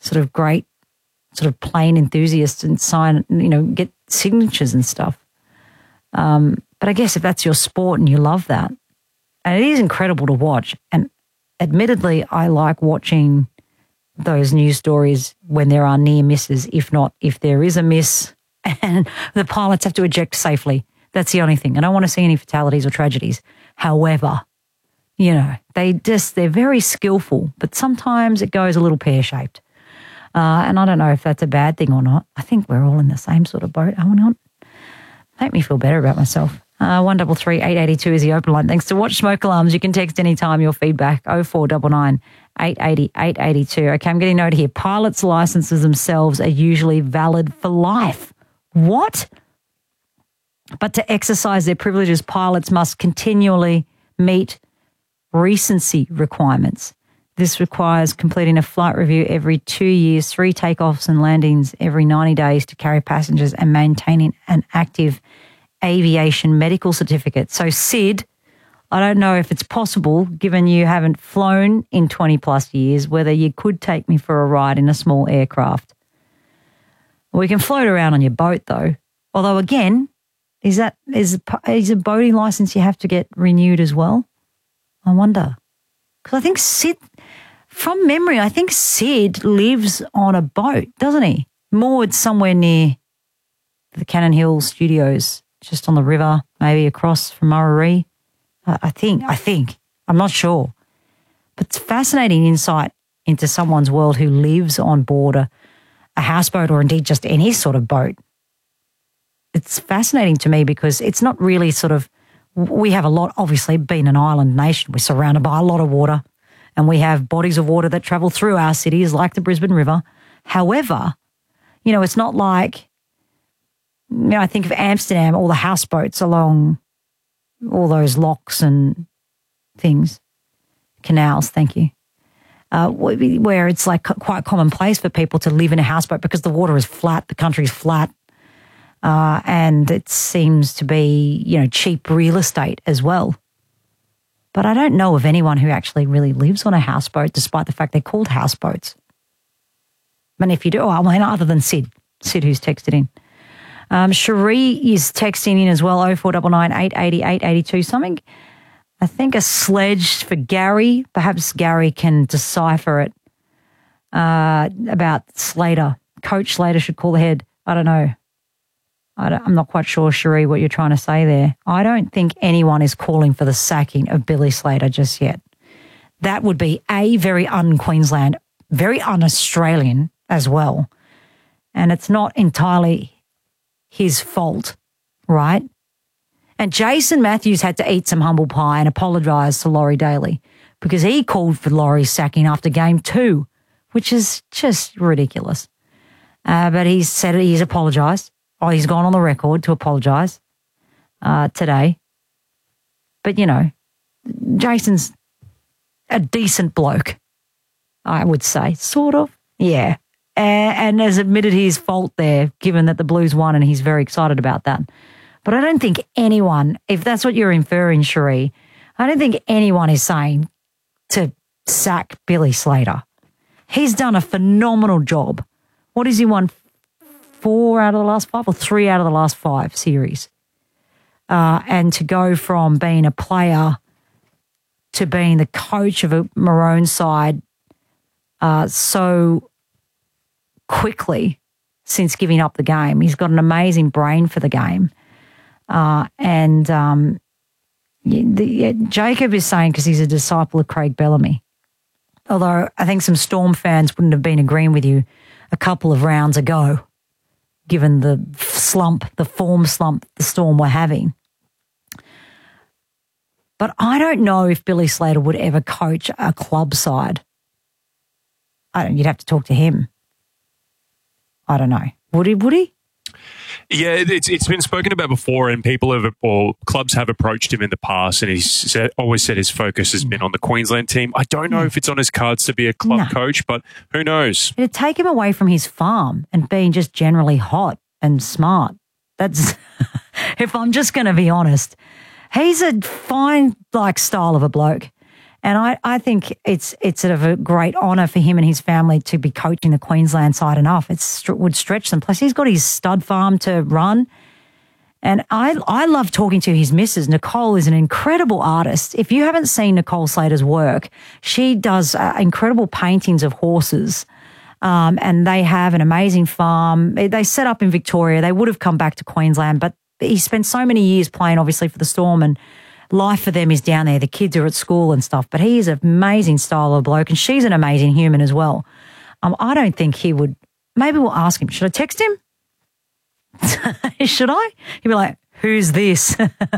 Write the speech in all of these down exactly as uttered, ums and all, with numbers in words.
sort of great sort of plane enthusiasts and sign, you know, get signatures and stuff. Um, but I guess if that's your sport and you love that, and it is incredible to watch. And admittedly, I like watching those news stories when there are near misses, if not, if there is a miss and the pilots have to eject safely. That's the only thing. I don't want to see any fatalities or tragedies. However, you know, they just, they're very skillful, but sometimes it goes a little pear-shaped. Uh, and I don't know if that's a bad thing or not. I think we're all in the same sort of boat, are we not? Make me feel better about myself. Uh, one double three eight eighty two is the open line. Thanks to Watch Smoke Alarms. You can text anytime your feedback. oh four nine nine, eight eight oh, eight eight two. Okay, I'm getting a note here. Pilots' licenses themselves are usually valid for life. What? But to exercise their privileges, pilots must continually meet recency requirements. This requires completing a flight review every two years, three takeoffs and landings every ninety days to carry passengers, and maintaining an active aviation medical certificate. So, Sid, I don't know if it's possible, given you haven't flown in twenty plus years, whether you could take me for a ride in a small aircraft. We can float around on your boat, though. Although, again, is that is, is a boating license you have to get renewed as well? I wonder. Because I think Sid, from memory, I think Sid lives on a boat, doesn't he? Moored somewhere near the Cannon Hill Studios, just on the river, maybe across from Murray. I think, I think. I'm not sure. But it's fascinating insight into someone's world who lives on board a, a houseboat, or indeed just any sort of boat. It's fascinating to me because it's not really sort of, we have a lot, obviously, being an island nation, we're surrounded by a lot of water, and we have bodies of water that travel through our cities like the Brisbane River. However, you know, it's not like, you know, I think of Amsterdam, all the houseboats along all those locks and things, canals, thank you, uh, where it's like quite commonplace for people to live in a houseboat because the water is flat, the country's flat, uh, and it seems to be, you know, cheap real estate as well. But I don't know of anyone who actually really lives on a houseboat, despite the fact they're called houseboats. And if you do, I mean, other than Sid, Sid who's texted in. Um, Cherie is texting in as well, oh four nine nine, eight eight oh, eight eight two. Something, I think a sledge for Gary. Perhaps Gary can decipher it uh, about Slater. Coach Slater should call ahead. I don't know. I don't, I'm not quite sure, Cherie, what you're trying to say there. I don't think anyone is calling for the sacking of Billy Slater just yet. That would be, A, very un-Queensland, very un-Australian as well. And it's not entirely his fault, right? And Jason Matthews had to eat some humble pie and apologise to Laurie Daly because he called for Laurie's sacking after game two, which is just ridiculous. Uh, but he's said it, he's apologised. Oh, he's gone on the record to apologise uh, today. But, you know, Jason's a decent bloke, I would say. Sort of, yeah. And has admitted his fault there, given that the Blues won, and he's very excited about that. But I don't think anyone, if that's what you're inferring, Cherie, I don't think anyone is saying to sack Billy Slater. He's done a phenomenal job. What has he won? Four out of the last five or three out of the last five series. Uh, and to go from being a player to being the coach of a Maroon side uh, so quickly since giving up the game. He's got an amazing brain for the game. Uh, and um, the, yeah, Jacob is saying because he's a disciple of Craig Bellamy. Although I think some Storm fans wouldn't have been agreeing with you a couple of rounds ago, given the slump, the form slump the Storm were having. But I don't know if Billy Slater would ever coach a club side. I don't. You'd have to talk to him. I don't know. Would he? Would he? Yeah, it's it's been spoken about before, and people have, or clubs have approached him in the past, and he's said, always said his focus has been on the Queensland team. I don't know no. if it's on his cards to be a club no. coach, but who knows? It'd take him away from his farm and being just generally hot and smart. That's, if I'm just going to be honest, he's a fine, like, style of a bloke. And I, I think it's it's sort of a great honour for him and his family to be coaching the Queensland side enough. It would stretch them. Plus, he's got his stud farm to run. And I I love talking to his missus. Nicole is an incredible artist. If you haven't seen Nicole Slater's work, she does uh, incredible paintings of horses. Um, and they have an amazing farm. They set up in Victoria. They would have come back to Queensland, but he spent so many years playing, obviously, for the Storm, and life for them is down there. The kids are at school and stuff, but he is an amazing style of bloke, and she's an amazing human as well. Um, I don't think he would. Maybe we'll ask him. Should I text him? Should I? He'd be like, who's this?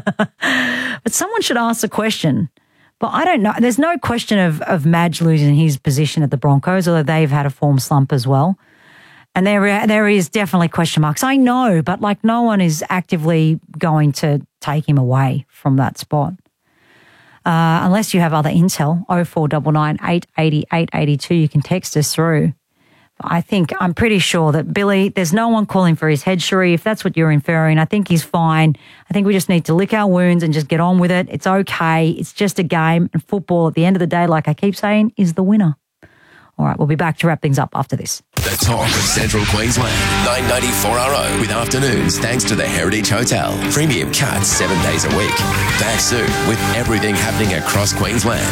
But someone should ask the question. But I don't know. There's no question of, of Madge losing his position at the Broncos, although they've had a form slump as well. And there, there is definitely question marks. I know, but like no one is actively going to take him away from that spot. Uh, unless you have other intel, oh four nine nine, eight eight oh, eight eight two, you can text us through. I think, I'm pretty sure that Billy, there's no one calling for his head, Cherie, if that's what you're inferring. I think he's fine. I think we just need to lick our wounds and just get on with it. It's okay. It's just a game. And football, at the end of the day, like I keep saying, is the winner. All right, we'll be back to wrap things up after this. The talk of Central Queensland, nine ninety-four R O with afternoons thanks to the Heritage Hotel. Premium cuts seven days a week. Back soon with everything happening across Queensland.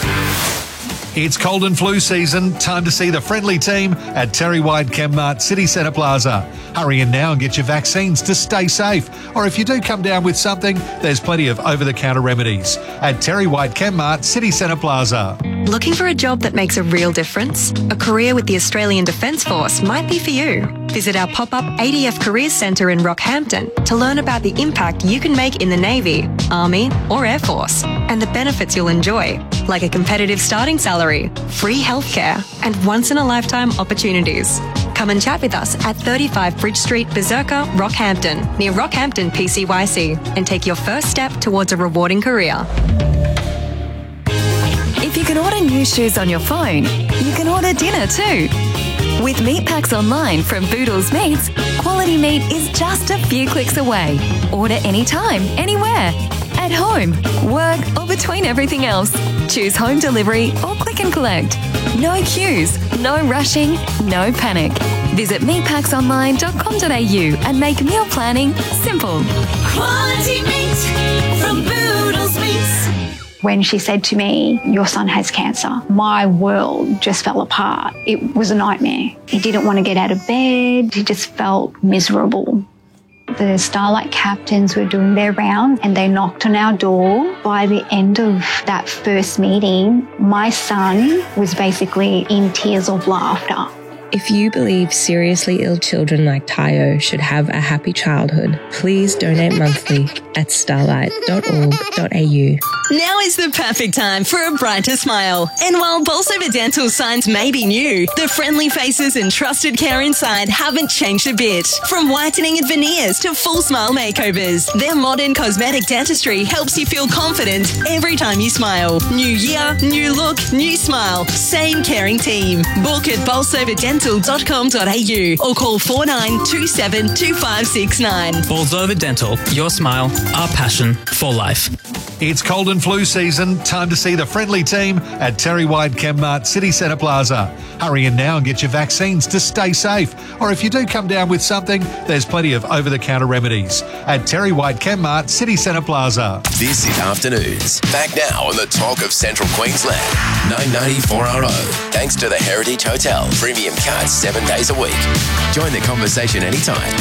It's cold and flu season. Time to see the friendly team at Terry White Chemmart City Centre Plaza. Hurry in now and get your vaccines to stay safe. Or if you do come down with something, there's plenty of over-the-counter remedies at Terry White Chemmart City Centre Plaza. Looking for a job that makes a real difference? A career with the Australian Defence Force might be for you. Visit our pop-up A D F Careers Centre in Rockhampton to learn about the impact you can make in the Navy, Army or Air Force and the benefits you'll enjoy, like a competitive starting salary, free healthcare and once-in-a-lifetime opportunities. Come and chat with us at thirty-five Bridge Street, Berserker, Rockhampton, near Rockhampton P C Y C, and take your first step towards a rewarding career. If you can order new shoes on your phone, you can order dinner too. With Meat Packs Online from Boodles Meats, quality meat is just a few clicks away. Order anytime, anywhere. At home, work or between everything else. Choose home delivery or click and collect. No queues, no rushing, no panic. Visit meat packs online dot com dot a u and make meal planning simple. Quality meat from Boodles Meats. When she said to me, your son has cancer, my world just fell apart. It was a nightmare. He didn't want to get out of bed. He just felt miserable. The Starlight captains were doing their rounds and they knocked on our door. By the end of that first meeting, my son was basically in tears of laughter. If you believe seriously ill children like Tayo should have a happy childhood, please donate monthly at starlight dot org dot a u. Now is the perfect time for a brighter smile. And while Bolsover Dental signs may be new, the friendly faces and trusted care inside haven't changed a bit. From whitening and veneers to full smile makeovers, their modern cosmetic dentistry helps you feel confident every time you smile. New year, new look, new smile. Same caring team. Book at bolsover dental dot com dot a u or call four nine two seven two five six nine. Bolsover Dental, your smile, our passion for life. It's cold and flu season. Time to see the friendly team at Terry White Chemmart City Centre Plaza. Hurry in now and get your vaccines to stay safe. Or if you do come down with something, there's plenty of over-the-counter remedies at Terry White Chemmart City Centre Plaza. This is Afternoons. Back now on the talk of Central Queensland. nine ninety-four R O. Thanks to the Heritage Hotel. Premium cuts seven days a week. Join the conversation anytime.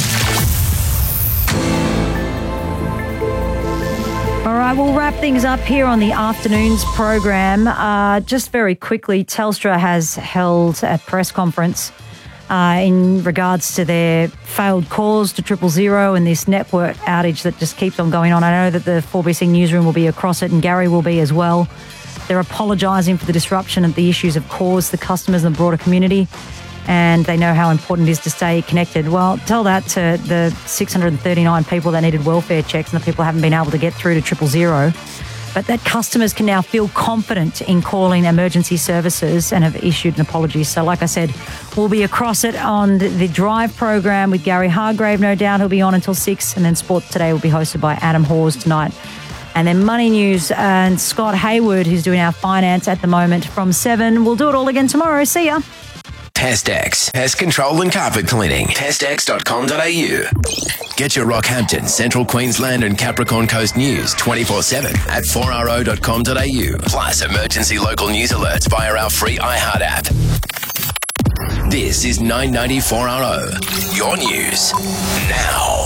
All right, we'll wrap things up here on the afternoons program. Uh, just very quickly, Telstra has held a press conference uh, in regards to their failed calls to triple zero and this network outage that just keeps on going on. I know that the four B C newsroom will be across it and Gary will be as well. They're apologising for the disruption and the issues have caused the customers and the broader community, and they know how important it is to stay connected. Well, tell that to the six hundred thirty-nine people that needed welfare checks and the people who haven't been able to get through to triple zero. But that customers can now feel confident in calling emergency services and have issued an apology. So like I said, we'll be across it on the Drive program with Gary Hargrave, no doubt. He'll be on until six, and then Sport Today will be hosted by Adam Hawes tonight. And then money news and Scott Hayward, who's doing our finance at the moment from seven. We'll do it all again tomorrow. See ya. Pestex, pest control and carpet cleaning. pestex dot com dot a u. Get your Rockhampton, Central Queensland and Capricorn Coast news twenty-four seven at four r o dot com dot a u. Plus emergency local news alerts via our free iHeart app. This is nine ninety four R O. Your news now.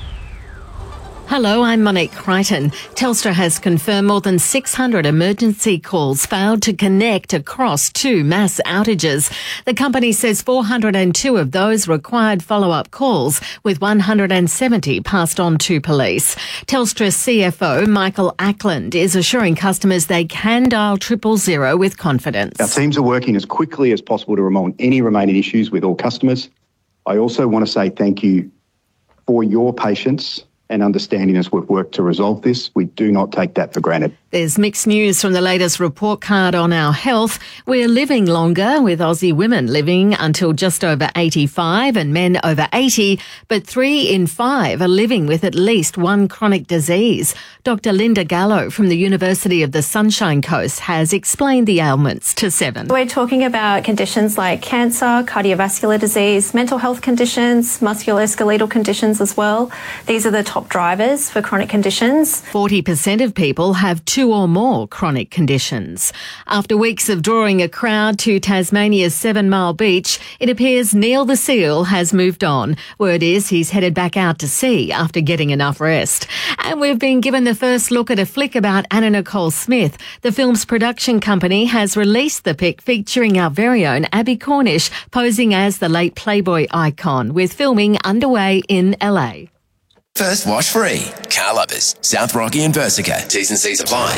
Hello, I'm Monique Crichton. Telstra has confirmed more than six hundred emergency calls failed to connect across two mass outages. The company says four hundred two of those required follow-up calls, with one hundred seventy passed on to police. Telstra C F O Michael Ackland is assuring customers they can dial triple zero with confidence. Our teams are working as quickly as possible to resolve any remaining issues with all customers. I also want to say thank you for your patience and understanding as we've worked to resolve this. We do not take that for granted. There's mixed news from the latest report card on our health. We're living longer, with Aussie women living until just over eighty-five and men over eighty, but three in five are living with at least one chronic disease. Doctor Linda Gallo from the University of the Sunshine Coast has explained the ailments to Seven. We're talking about conditions like cancer, cardiovascular disease, mental health conditions, musculoskeletal conditions as well. These are the top drivers for chronic conditions. forty percent of people have two or more chronic conditions. After weeks of drawing a crowd to Tasmania's Seven Mile Beach, it appears Neil the Seal has moved on. Word is he's headed back out to sea after getting enough rest. And we've been given the first look at a flick about Anna Nicole Smith. The film's production company has released the pic featuring our very own Abby Cornish posing as the late Playboy icon, with filming underway in L A. First wash free. Car lovers, South Rocky and Versica. T's and C's apply.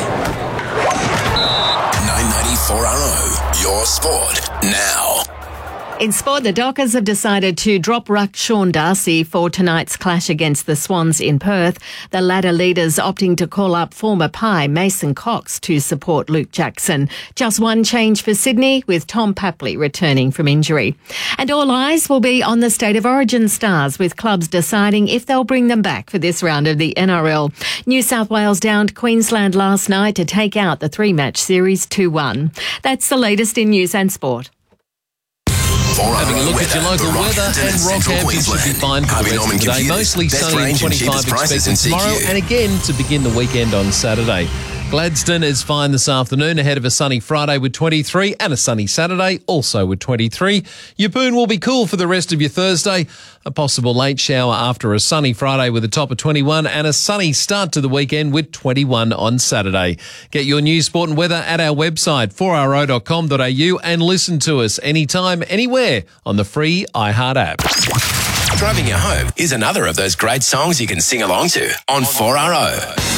nine ninety-four R O. Your sport now. In sport, the Dockers have decided to drop ruck Sean Darcy for tonight's clash against the Swans in Perth. The ladder leaders opting to call up former Pie Mason Cox to support Luke Jackson. Just one change for Sydney, with Tom Papley returning from injury. And all eyes will be on the State of Origin stars, with clubs deciding if they'll bring them back for this round of the N R L. New South Wales downed Queensland last night to take out the three-match series two one. That's the latest in news and sport. Having a look at your local weather, and Rockhampton should be fine for the rest of the day. Mostly sunny and twenty-five expected tomorrow, and again to begin the weekend on Saturday. Gladstone is fine this afternoon, ahead of a sunny Friday with twenty-three and a sunny Saturday also with twenty-three. Yeppoon will be cool for the rest of your Thursday. A possible late shower after a sunny Friday with a top of twenty-one, and a sunny start to the weekend with twenty-one on Saturday. Get your news, sport and weather at our website, four r o dot com dot a u, and listen to us anytime, anywhere on the free iHeart app. Driving you home is another of those great songs you can sing along to on four R O.